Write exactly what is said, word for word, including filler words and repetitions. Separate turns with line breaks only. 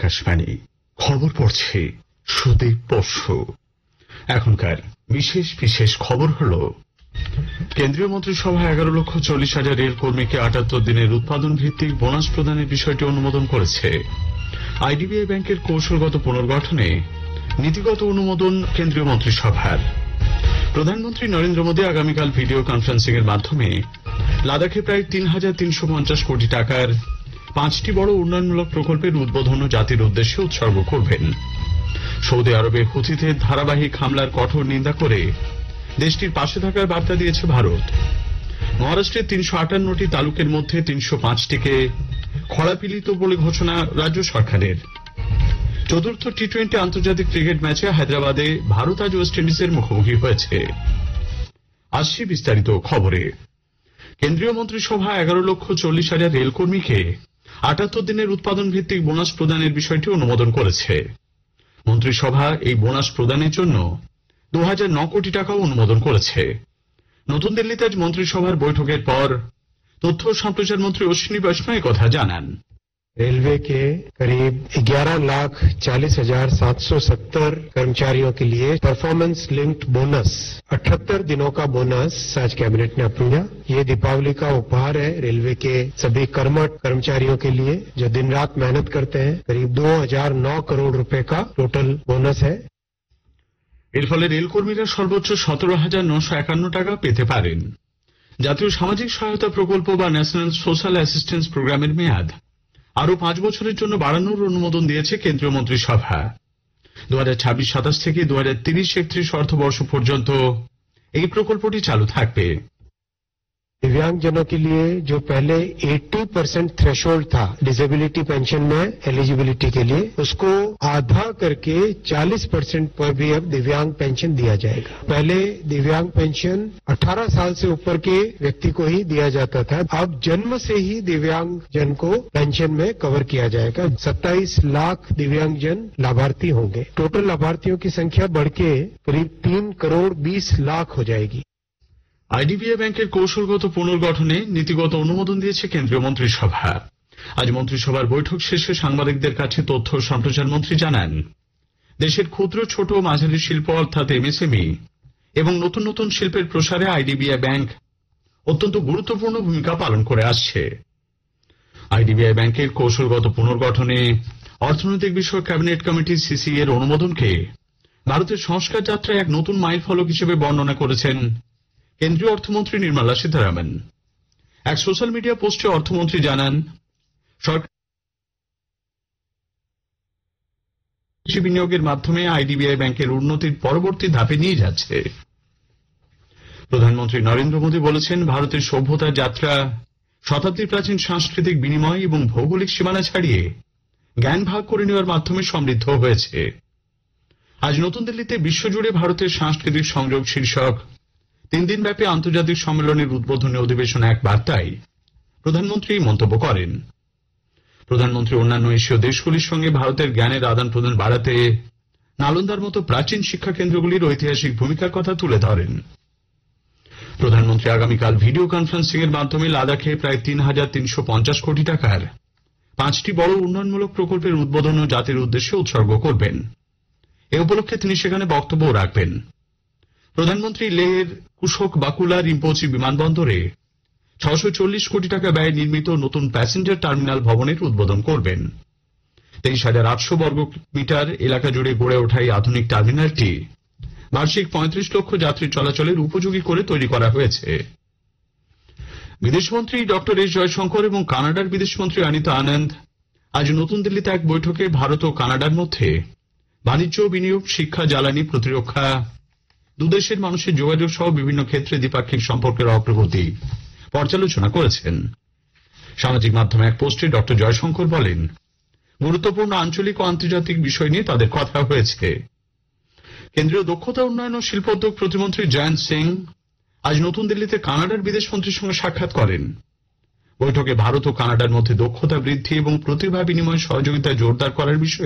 আকাশবাণী খবর পড়ছে সুদীপ বসু। এখনকার বিশেষ বিশেষ খবর হল, কেন্দ্রীয় মন্ত্রিসভা এগারো লক্ষ চল্লিশ হাজার রেল কর্মীকে আটাত্তর দিনের উৎপাদন ভিত্তিক বোনাস প্রদানের বিষয়টি অনুমোদন করেছে। আইডিবিআই ব্যাংকের কৌশলগত পুনর্গঠনে নীতিগত অনুমোদন কেন্দ্রীয় মন্ত্রিসভার। প্রধানমন্ত্রী নরেন্দ্র মোদী আগামীকাল ভিডিও কনফারেন্সিং এর মাধ্যমে লাদাখে প্রায় তিন হাজার তিনশো পঞ্চাশ কোটি টাকার পাঁচটি বড় উন্নয়নমূলক প্রকল্পের উদ্বোধন ও জাতির উদ্দেশ্যে উৎসর্গ করবেন। সৌদি আরবে হুথিদের ধারাবাহিক হামলার কঠোর নিন্দা করে দেশটির পাশে থাকার বার্তা দিয়েছে ভারত। মহারাষ্ট্রের তিনশো আটান্নটি তালুকের মধ্যে তিনশো পাঁচটিকে খরাপীড়িত বলে ঘোষণা রাজ্য সরকারের। চতুর্থ টি টোয়েন্টি আন্তর্জাতিক ক্রিকেট ম্যাচে হায়দ্রাবাদে ভারত আজ ওয়েস্ট ইন্ডিজের মুখোমুখি হয়েছে। আসছি বিস্তারিত খবরে। কেন্দ্রীয় মন্ত্রিসভা এগারো লক্ষ চল্লিশ হাজার রেলকর্মীকে আটাত্তর দিনের উৎপাদন ভিত্তিক বোনাস প্রদানের বিষয়টি অনুমোদন করেছে। মন্ত্রিসভা এই বোনাস প্রদানের জন্য দু হাজার ন কোটি টাকাও অনুমোদন করেছে। নতুন দিল্লিতে আজ মন্ত্রিসভার বৈঠকের পর তথ্য ও সম্প্রচার মন্ত্রী অশ্বিনী বৈষ্ণব কথা জানান।
रेलवे के करीब ग्यारह लाख चालीस हजार सात सौ सत्तर कर्मचारियों के लिए परफॉर्मेंस लिंक्ड बोनस अठहत्तर दिनों का बोनस आज कैबिनेट ने अप्रूव किया। ये दीपावली का उपहार है रेलवे के सभी कर्मठ कर्मचारियों के लिए जो दिन रात मेहनत करते हैं। करीब दो हजार नौ करोड़ रुपए का टोटल बोनस है।
এর ফলে রেলকর্মীরা সর্বোচ্চ সতেরো হাজার নশো একান্ন টাকা পেতে পারেন। জাতীয় সামাজিক সহায়তা প্রকল্প বা ন্যাশনাল সোশ্যাল অ্যাসিস্ট্যান্স প্রোগ্রামের মেয়াদ আরো পাঁচ বছরের জন্য বাড়ানোর অনুমোদন দিয়েছে কেন্দ্রীয় মন্ত্রিসভা। দু হাজার ছাব্বিশ সাতাশ থেকে দু হাজার তিরিশ একত্রিশ অর্থবর্ষ পর্যন্ত এই প্রকল্পটি চালু থাকবে।
दिव्यांगजनों के लिए जो पहले अस्सी परसेंट थ्रेशोल्ड था डिसेबिलिटी पेंशन में एलिजिबिलिटी के लिए, उसको आधा करके चालीस परसेंट पर भी अब दिव्यांग पेंशन दिया जाएगा। पहले दिव्यांग पेंशन अठारह साल से ऊपर के व्यक्ति को ही दिया जाता था, अब जन्म से ही दिव्यांग जन को पेंशन में कवर किया जाएगा। सत्ताईस लाख दिव्यांगजन लाभार्थी होंगे। टोटल लाभार्थियों की संख्या बढ़ के करीब तीन करोड़ बीस लाख हो जाएगी।
আইডিবিআই ব্যাংকের কৌশলগত পুনর্গঠনে নীতিগত অনুমোদন দিয়েছে কেন্দ্রীয় মন্ত্রিসভা। আজ মন্ত্রিসভার বৈঠক শেষে সাংবাদিকদের কাছে তথ্য ও সম্প্রচার মন্ত্রী জানান, দেশের ক্ষুদ্র ছোট ও মাঝারি শিল্প অর্থাৎ এমএসএমই এবং নতুন নতুন শিল্পের প্রসারে আইডিবিআই ব্যাংক অত্যন্ত গুরুত্বপূর্ণ ভূমিকা পালন করে আসছে। আইডিবিআই ব্যাংকের কৌশলগত পুনর্গঠনে অর্থনৈতিক বিষয়ক ক্যাবিনেট কমিটি সিসি এর অনুমোদনকে ভারতের সংস্কার যাত্রায় এক নতুন মাইল ফলক হিসেবে বর্ণনা করেছেন কেন্দ্রীয় অর্থমন্ত্রী নির্মলা সীতারামন। এক সোশ্যাল মিডিয়া পোস্টে অর্থমন্ত্রী জানান, সরকার বিনিয়োগের মাধ্যমে আইডিবিআই ব্যাংকের উন্নতির পরবর্তী ধাপে নিয়ে যাচ্ছে। প্রধানমন্ত্রী নরেন্দ্র মোদী বলেছেন, ভারতের সভ্যতার যাত্রা শতাব্দী প্রাচীন সাংস্কৃতিক বিনিময় এবং ভৌগোলিক সীমানা ছাড়িয়ে জ্ঞান ভাগ করে নেওয়ার মাধ্যমে সমৃদ্ধ হয়েছে। আজ নতুন দিল্লিতে বিশ্বজুড়ে ভারতের সাংস্কৃতিক সংযোগ শীর্ষক তিন দিনব্যাপী আন্তর্জাতিক সম্মেলনের উদ্বোধনী অধিবেশনে এক বার্তায় প্রধানমন্ত্রী মন্তব্য করেন। প্রধানমন্ত্রী অন্যান্য এশীয় দেশগুলির সঙ্গে ভারতের জ্ঞানের আদান প্রদান বাড়াতে নালন্দার মতো প্রাচীন শিক্ষা কেন্দ্রগুলির ঐতিহাসিক ভূমিকার কথা তুলে ধরেন। প্রধানমন্ত্রী আগামীকাল ভিডিও কনফারেন্সিং এর মাধ্যমে লাদাখে প্রায় তিন হাজার তিনশো পঞ্চাশ কোটি টাকার পাঁচটি বড় উন্নয়নমূলক প্রকল্পের উদ্বোধন ও জাতির উদ্দেশ্যে উৎসর্গ করবেন। এ উপলক্ষে তিনি সেখানে বক্তব্য রাখবেন। প্রধানমন্ত্রী লেহের কুশোক বাকুলা রিম্পোচি বিমানবন্দরে ছশো চল্লিশ কোটি টাকা ব্যয়ে নির্মিত নতুন প্যাসেঞ্জার টার্মিনাল ভবনের উদ্বোধন করবেন। তেইশ হাজার আটশো বর্গ মিটার এলাকা জুড়ে গড়ে ওঠা এই আধুনিক টার্মিনালটি বার্ষিক পঁয়ত্রিশ লক্ষ যাত্রী চলাচলের উপযোগী করে তৈরি করা হয়েছে। বিদেশমন্ত্রী ডক্টর এস জয়শঙ্কর এবং কানাডার বিদেশমন্ত্রী অনিতা আনন্দ আজ নতুন দিল্লিতে এক বৈঠকে ভারত ও কানাডার মধ্যে বাণিজ্য, বিনিয়োগ, শিক্ষা, জ্বালানি, প্রতিরক্ষা, দুদেশের মানুষের যোগাযোগ সহ বিভিন্ন ক্ষেত্রে দ্বিপাক্ষিক সম্পর্কের অগ্রগতি পর্যালোচনা করেছেন। সামাজিক মাধ্যমে এক পোস্টে ডক্টর জয়শঙ্কর বলেন, গুরুত্বপূর্ণ আঞ্চলিক ও আন্তর্জাতিক বিষয় নিয়ে তাদের কথা হয়েছে। কেন্দ্রীয় দক্ষতা উন্নয়ন ও শিল্পোদ্যোগ প্রতিমন্ত্রী জয়ন্ত সিং আজ নতুন দিল্লিতে কানাডার বিদেশমন্ত্রীর সঙ্গে সাক্ষাৎ করেন। বৈঠকে ভারত ও কানাডার মধ্যে দক্ষতা বৃদ্ধি এবং প্রতিভা বিনিময় সহযোগিতা জোরদার করার বিষয়ে